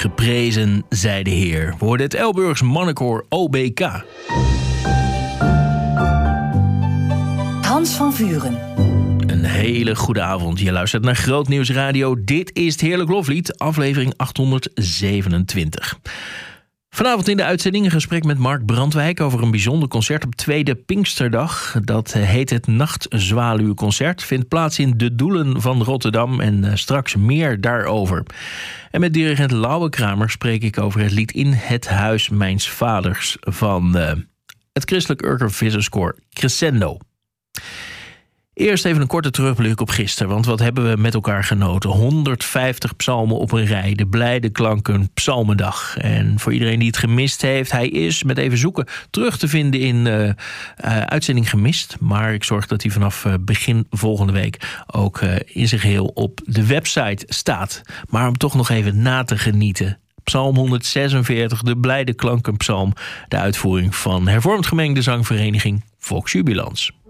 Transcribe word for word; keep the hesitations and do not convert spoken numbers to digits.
Geprezen zij de Heer. We hoorden het Elburgs mannenkoor O B K. Hans van Vuren. Een hele goede avond. Je luistert naar Groot Nieuws Radio. Dit is het Heerlijk Loflied, aflevering achthonderdzevenentwintig. Vanavond in de uitzending een gesprek met Mark Brandwijk over een bijzonder concert op tweede Pinksterdag. Dat heet het Nachtzwaluwconcert. Vindt plaats in De Doelen van Rotterdam en straks meer daarover. En met dirigent Lauwe Kramer spreek ik over het lied In het Huis Mijns Vaders van uh, het Christelijk Urker Visserskoor Crescendo. Eerst even een korte terugblik op gisteren, want wat hebben we met elkaar genoten? honderdvijftig psalmen op een rij, de blijde klanken psalmendag. En voor iedereen die het gemist heeft, hij is met even zoeken terug te vinden in uh, uh, uitzending gemist. Maar ik zorg dat hij vanaf uh, begin volgende week ook uh, in zijn geheel op de website staat. Maar om toch nog even na te genieten. Psalm honderdzesenveertig, de blijde klankenpsalm, de uitvoering van hervormd gemengde zangvereniging Vox Jubilans.